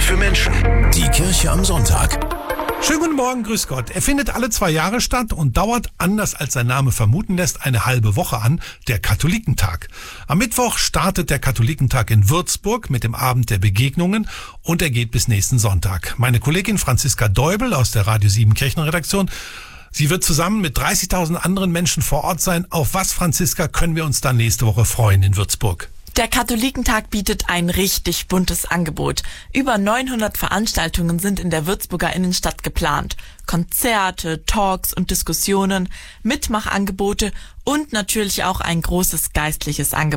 für Menschen. Die Kirche am Sonntag. Schönen guten Morgen, grüß Gott. Er findet alle 2 Jahre statt und dauert, anders als sein Name vermuten lässt, eine halbe Woche an, der Katholikentag. Am Mittwoch startet der Katholikentag in Würzburg mit dem Abend der Begegnungen und er geht bis nächsten Sonntag. Meine Kollegin Franziska Deubel aus der Radio 7 Kirchenredaktion, sie wird zusammen mit 30.000 anderen Menschen vor Ort sein. Auf was, Franziska, können wir uns dann nächste Woche freuen in Würzburg? Der Katholikentag bietet ein richtig buntes Angebot. Über 900 Veranstaltungen sind in der Würzburger Innenstadt geplant. Konzerte, Talks und Diskussionen, Mitmachangebote und natürlich auch ein großes geistliches Angebot.